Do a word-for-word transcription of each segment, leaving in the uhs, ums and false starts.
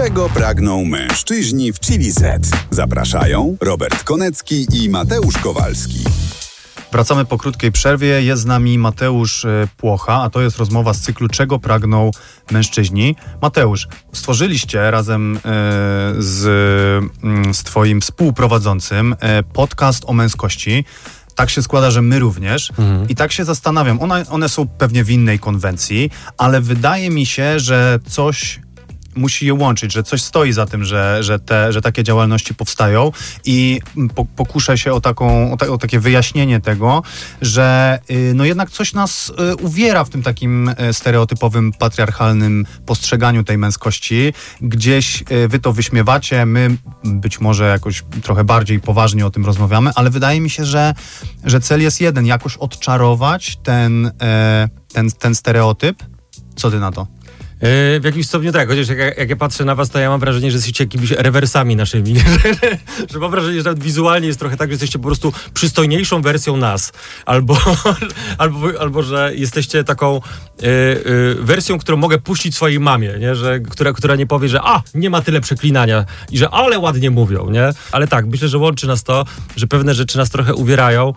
Czego pragną mężczyźni w Chili Z? Zapraszają Robert Konecki i Mateusz Kowalski. Wracamy po krótkiej przerwie. Jest z nami Mateusz Płocha, a to jest rozmowa z cyklu Czego pragną mężczyźni. Mateusz, stworzyliście razem e, z, z twoim współprowadzącym e, podcast o męskości. Tak się składa, że my również. Mhm. I tak się zastanawiam. One, one są pewnie w innej konwencji, ale wydaje mi się, że coś musi je łączyć, że coś stoi za tym, że, że, te, że takie działalności powstają i po, pokuszę się o, taką, o, ta, o takie wyjaśnienie tego, że y, no jednak coś nas y, uwiera w tym takim y, stereotypowym, patriarchalnym postrzeganiu tej męskości. Gdzieś y, wy to wyśmiewacie, my być może jakoś trochę bardziej poważnie o tym rozmawiamy, ale wydaje mi się, że, że cel jest jeden, jakoś odczarować ten, y, ten, ten stereotyp. Co ty na to? W jakimś stopniu tak, chociaż jak, jak ja patrzę na was, to ja mam wrażenie, że jesteście jakimiś rewersami naszymi, że, że mam wrażenie, że nawet wizualnie jest trochę tak, że jesteście po prostu przystojniejszą wersją nas, albo, albo, albo że jesteście taką y, y, wersją, którą mogę puścić swojej mamie, nie? Że, która, która nie powie, że a, nie ma tyle przeklinania i że ale ładnie mówią, nie? Ale tak, myślę, że łączy nas to, że pewne rzeczy nas trochę uwierają,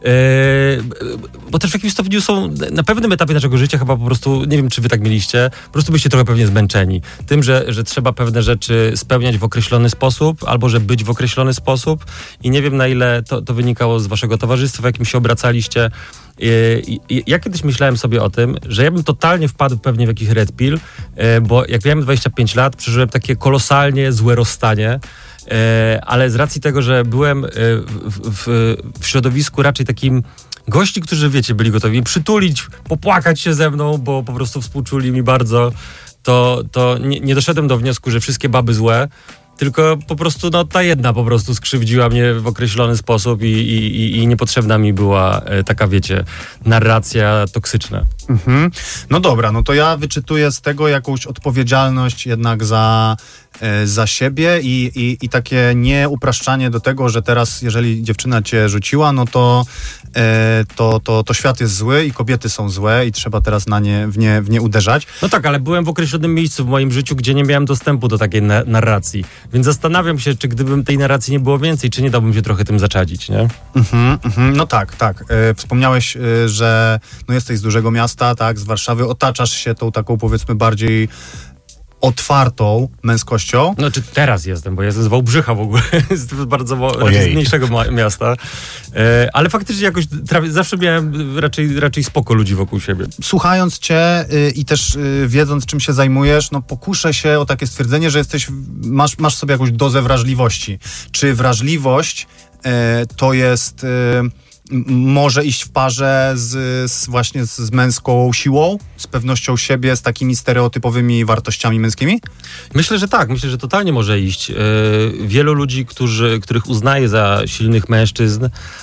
Yy, bo też w jakimś stopniu są na pewnym etapie naszego życia chyba po prostu, nie wiem czy wy tak mieliście, po prostu byście trochę pewnie zmęczeni tym, że, że trzeba pewne rzeczy spełniać w określony sposób, albo że być w określony sposób i nie wiem na ile to, to wynikało z waszego towarzystwa, w jakim się obracaliście. I, i, ja kiedyś myślałem sobie o tym, że ja bym totalnie wpadł pewnie w jakiś red pill, bo jak miałem dwadzieścia pięć lat, przeżyłem takie kolosalnie złe rozstanie, ale z racji tego, że byłem w, w, w środowisku raczej takim gości, którzy, wiecie, byli gotowi przytulić, popłakać się ze mną, bo po prostu współczuli mi bardzo, to, to nie, nie doszedłem do wniosku, że wszystkie baby złe, tylko po prostu no, ta jedna po prostu skrzywdziła mnie w określony sposób i, i, i niepotrzebna mi była taka, wiecie, narracja toksyczna. Mhm. No dobra, no to ja wyczytuję z tego jakąś odpowiedzialność jednak za, e, za siebie i, i, i takie nieupraszczanie do tego, że teraz jeżeli dziewczyna cię rzuciła, no to, e, to, to, to świat jest zły i kobiety są złe i trzeba teraz na nie, w, nie, w nie uderzać. No tak, ale byłem w określonym miejscu w moim życiu, gdzie nie miałem dostępu do takiej na- narracji, więc zastanawiam się, czy gdybym tej narracji nie było więcej, czy nie dałbym się trochę tym zaczadzić, nie? Mhm, mhm. No tak, tak. E, wspomniałeś, e, że no jesteś z dużego miasta, tak, z Warszawy, otaczasz się tą taką, powiedzmy, bardziej otwartą męskością. No, czy teraz jestem, bo jestem z Wałbrzycha w ogóle, z bardzo raczej z mniejszego ma- miasta, e, ale faktycznie jakoś trafi- zawsze miałem raczej, raczej spoko ludzi wokół siebie. Słuchając cię y, i też y, wiedząc, czym się zajmujesz, no pokuszę się o takie stwierdzenie, że jesteś, masz, masz sobie jakąś dozę wrażliwości. Czy wrażliwość y, to jest... Y, może iść w parze z, z właśnie z, z męską siłą, z pewnością siebie, z takimi stereotypowymi wartościami męskimi? Myślę, że tak. Myślę, że totalnie może iść. Yy, wielu ludzi, którzy, których uznaję za silnych mężczyzn,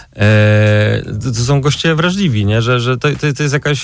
yy, to, to są goście wrażliwi, nie? Że, że to, to, to jest jakaś...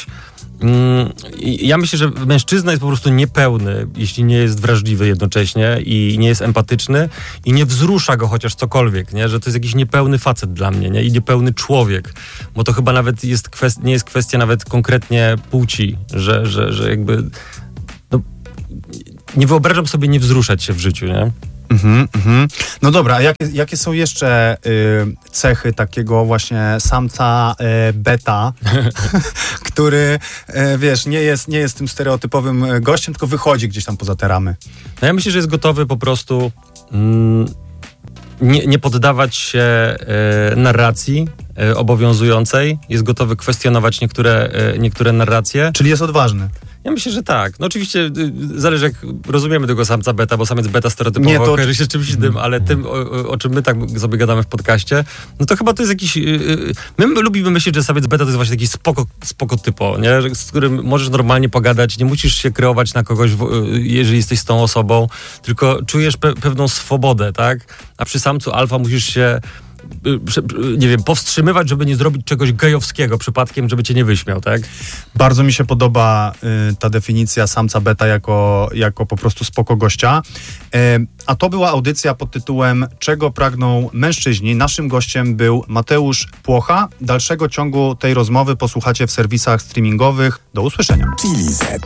Ja myślę, że mężczyzna jest po prostu niepełny, jeśli nie jest wrażliwy jednocześnie i nie jest empatyczny i nie wzrusza go chociaż cokolwiek, nie? Że to jest jakiś niepełny facet dla mnie, nie? I niepełny człowiek, bo to chyba nawet jest kwest- nie jest kwestia nawet konkretnie płci, że, że, że jakby no, nie wyobrażam sobie nie wzruszać się w życiu, nie? Mhm, mhm. No dobra, a jakie, jakie są jeszcze y, cechy takiego właśnie samca y, beta, który, y, wiesz, nie jest, nie jest tym stereotypowym gościem, tylko wychodzi gdzieś tam poza te ramy? No ja myślę, że jest gotowy po prostu mm, nie, nie poddawać się y, narracji y, obowiązującej, jest gotowy kwestionować niektóre, y, niektóre narracje. Czyli jest odważny. Ja myślę, że tak. No oczywiście y, zależy jak rozumiemy tego samca beta, bo samiec beta stereotypowo Nie, to... kojarzy się z czymś innym, ale tym, o, o czym my tak sobie gadamy w podcaście, no to chyba to jest jakiś... Y, y, my lubimy myśleć, że samiec beta to jest właśnie taki spoko, spoko typo, nie? Z którym możesz normalnie pogadać, nie musisz się kreować na kogoś, jeżeli jesteś z tą osobą, tylko czujesz pe- pewną swobodę, tak? A przy samcu alfa musisz się nie wiem, powstrzymywać, żeby nie zrobić czegoś gejowskiego przypadkiem, żeby cię nie wyśmiał, tak? Bardzo mi się podoba y, ta definicja samca beta jako, jako po prostu spoko gościa. Y, a to była audycja pod tytułem Czego pragną mężczyźni. Naszym gościem był Mateusz Płocha. Dalszego ciągu tej rozmowy posłuchacie w serwisach streamingowych. Do usłyszenia. Chili Z.